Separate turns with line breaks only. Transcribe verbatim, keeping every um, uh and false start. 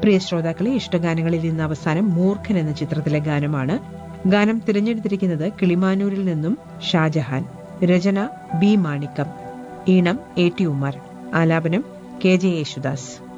പ്രിയ ശ്രോതാക്കളെ, ഇഷ്ടഗാനങ്ങളിൽ ഇന്ന് അവസാനം മൂർഖൻ എന്ന ചിത്രത്തിലെ ഗാനമാണ്. ഗാനം തിരഞ്ഞെടുത്തിരിക്കുന്നത് കിളിമാനൂരിൽ നിന്നും ഷാജഹാൻ. രചന ബി മാണിക്കം. ഈണം എ ടി ഉമാർ. ആലാപനം കെ ജെ യേശുദാസ്.